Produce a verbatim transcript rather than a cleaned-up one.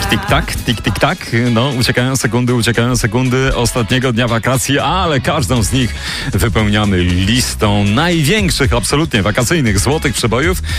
Tik-tak, tik-tik-tak. No, uciekają sekundy, uciekają sekundy ostatniego dnia wakacji, ale każdą z nich wypełniamy listą największych, absolutnie wakacyjnych, złotych przebojów.